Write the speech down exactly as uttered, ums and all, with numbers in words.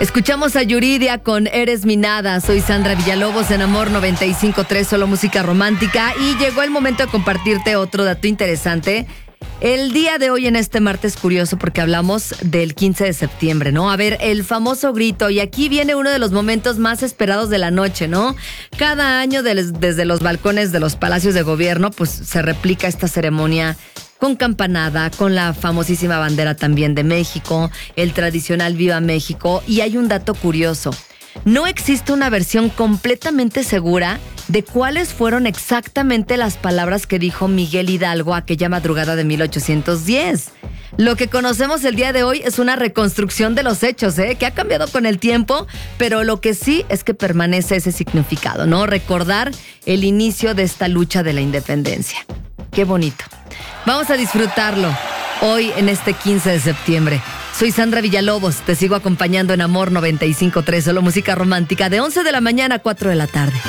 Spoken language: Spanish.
Escuchamos a Yuridia con Eres mi nada. Soy Sandra Villalobos en Amor noventa y cinco punto tres, solo música romántica. Y llegó el momento de compartirte otro dato interesante. El día de hoy en este martes curioso, porque hablamos del quince de septiembre, ¿no? A ver, el famoso grito. Y aquí viene uno de los momentos más esperados de la noche, ¿no? Cada año des- desde los balcones de los palacios de gobierno, pues se replica esta ceremonia con campanada, con la famosísima bandera también de México, el tradicional Viva México. Y hay un dato curioso. No existe una versión completamente segura de cuáles fueron exactamente las palabras que dijo Miguel Hidalgo aquella madrugada de mil ochocientos diez. Lo que conocemos el día de hoy es una reconstrucción de los hechos, ¿eh? Que ha cambiado con el tiempo, pero lo que sí es que permanece ese significado, ¿no? Recordar el inicio de esta lucha de la independencia. Qué bonito. Vamos a disfrutarlo hoy en este quince de septiembre. Soy Sandra Villalobos, te sigo acompañando en Amor noventa y cinco punto tres, solo música romántica, de once de la mañana a cuatro de la tarde.